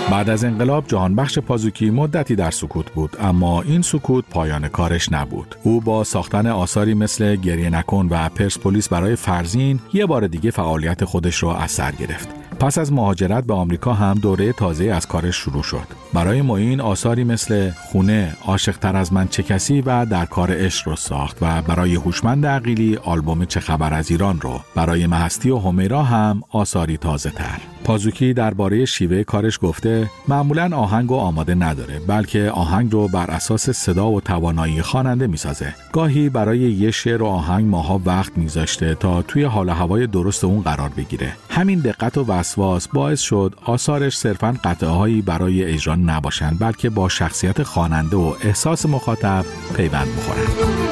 بعد از انقلاب جهانبخش پازوکی مدتی در سکوت بود، اما این سکوت پایان کارش نبود. او با ساختن آثاری مثل گریه نکن و پرسپولیس برای فرزین یه بار دیگه فعالیت خودش رو از سر گرفت. پس از مهاجرت به آمریکا هم دوره تازه از کارش شروع شد. برای معین آثاری مثل خونه، عاشق تر از من چه کسی و در کار عشق رو ساخت و برای هوشمند عقیلی آلبوم چه خبر از ایران رو. برای مهستی و همیرا هم آثاری تازه تر. پازوکی درباره شیوه کارش گفته معمولاً آهنگو آماده نداره، بلکه آهنگ رو بر اساس صدا و توانایی خواننده میسازه. گاهی برای یه شعر و آهنگ ماها وقت میذاشته تا توی حال و هوای درست اون قرار بگیره. همین دقت و وسواس باعث شد آثارش صرفاً قطعه‌هایی برای اجرا نباشن، بلکه با شخصیت خواننده و احساس مخاطب پیوند بخورن.